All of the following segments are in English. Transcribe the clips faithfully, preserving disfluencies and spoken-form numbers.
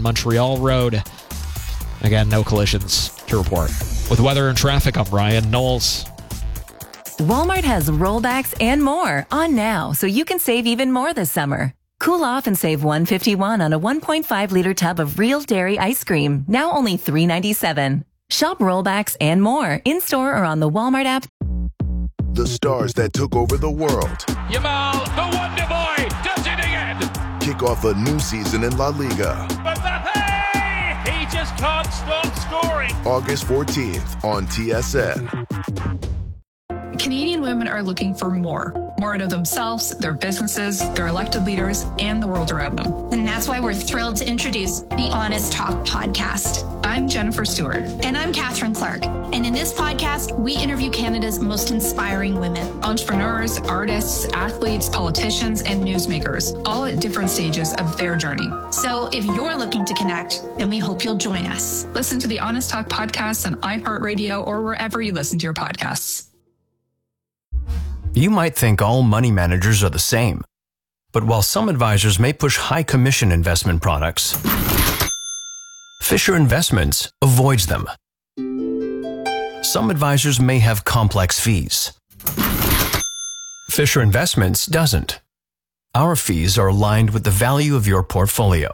Montreal Road. Again, no collisions to report. With weather and traffic, I'm Ryan Knowles. Walmart has rollbacks and more on now, so you can save even more this summer. Cool off and save one hundred fifty-one dollars on a one point five liter tub of real dairy ice cream, now only three dollars and ninety-seven cents. Shop rollbacks and more in-store or on the Walmart app. The stars that took over the world. Yamal, the Wonder Boy, does it again. Kick off a new season in La Liga. Mbappe, he just can't stop scoring. August fourteenth on T S N. Canadian women are looking for more. More out of themselves, their businesses, their elected leaders, and the world around them. And that's why we're thrilled to introduce the Honest Talk podcast. I'm Jennifer Stewart. And I'm Catherine Clark. And in this podcast, we interview Canada's most inspiring women. Entrepreneurs, artists, athletes, politicians, and newsmakers, all at different stages of their journey. So if you're looking to connect, then we hope you'll join us. Listen to the Honest Talk podcast on iHeartRadio or wherever you listen to your podcasts. You might think all money managers are the same. But while some advisors may push high commission investment products, Fisher Investments avoids them. Some advisors may have complex fees. Fisher Investments doesn't. Our fees are aligned with the value of your portfolio.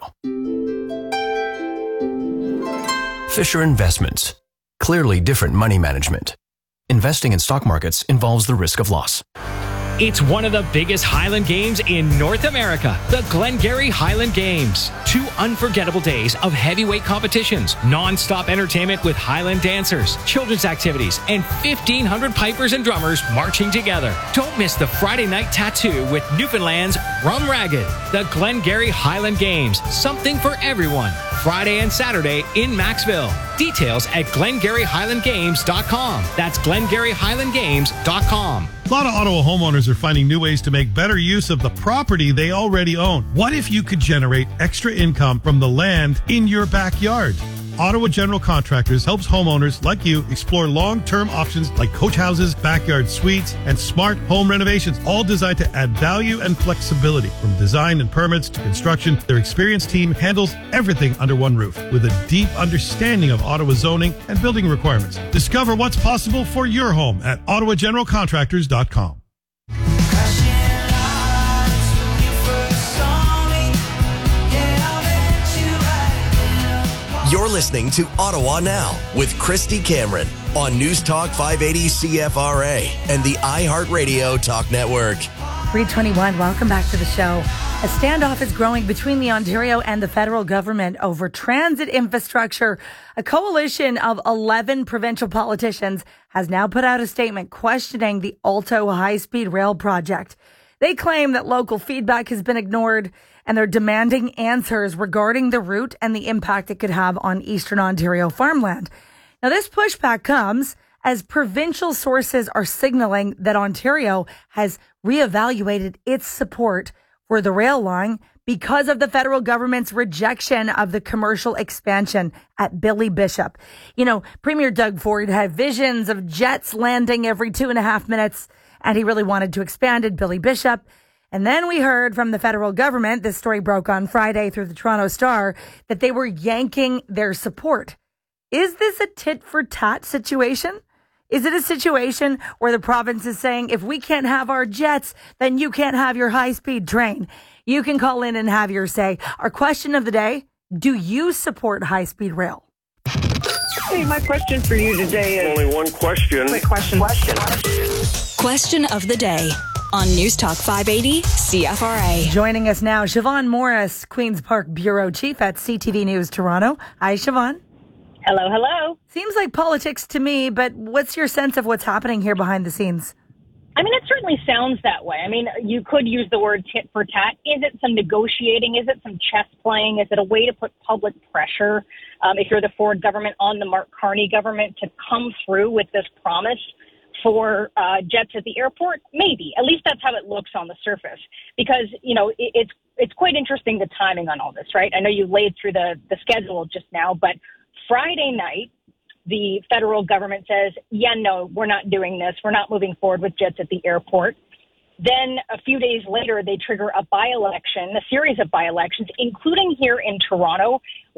Fisher Investments. Clearly different money management. Investing in stock markets involves the risk of loss. It's one of the biggest Highland Games in North America, the Glengarry Highland Games. Two unforgettable days of heavyweight competitions, non-stop entertainment with Highland dancers, children's activities, and fifteen hundred pipers and drummers marching together. Don't miss the Friday night tattoo with Newfoundland's Rum Ragged. The Glengarry Highland Games, something for everyone. Friday and Saturday in Maxville. Details at glengarry highland games dot com. That's glengarry highland games dot com. A lot of Ottawa homeowners are finding new ways to make better use of the property they already own. What if you could generate extra income from the land in your backyard? Ottawa General Contractors helps homeowners like you explore long-term options like coach houses, backyard suites, and smart home renovations, all designed to add value and flexibility. From design and permits to construction, their experienced team handles everything under one roof with a deep understanding of Ottawa zoning and building requirements. Discover what's possible for your home at ottawa general contractors dot com. You're listening to Ottawa Now with Christy Cameron on News Talk five eighty C F R A and the iHeartRadio Talk Network. three twenty-one, welcome back to the show. A standoff is growing between the Ontario and the federal government over transit infrastructure. A coalition of eleven provincial politicians has now put out a statement questioning the Alto high-speed rail project. They claim that local feedback has been ignored, and they're demanding answers regarding the route and the impact it could have on Eastern Ontario farmland. Now, this pushback comes as provincial sources are signaling that Ontario has reevaluated its support for the rail line because of the federal government's rejection of the commercial expansion at Billy Bishop. You know, Premier Doug Ford had visions of jets landing every two and a half minutes, and he really wanted to expand at Billy Bishop. And then we heard from the federal government, this story broke on Friday through the Toronto Star, that they were yanking their support. Is this a tit for tat situation? Is it a situation where the province is saying, if we can't have our jets, then you can't have your high-speed train? You can call in and have your say. Our question of the day, do you support high-speed rail? Hey, my question for you today is... Only one question. Quick question. Question. Question of the day on News Talk five eighty C F R A. Joining us now, Siobhan Morris, Queen's Park Bureau Chief at C T V News Toronto. Hi, Siobhan. Hello, hello. Seems like politics to me, but what's your sense of what's happening here behind the scenes? I mean, it certainly sounds that way. I mean, you could use the word tit for tat. Is it some negotiating? Is it some chess playing? Is it a way to put public pressure, um, if you're the Ford government, on the Mark Carney government to come through with this promise for uh, jets at the airport? Maybe. At least that's how it looks on the surface. Because, you know, it, it's it's quite interesting, the timing on all this, right? I know you laid through the, the schedule just now, but Friday night, the federal government says, yeah, no, we're not doing this. We're not moving forward with jets at the airport. Then a few days later, they trigger a by-election, a series of by-elections, including here in Toronto,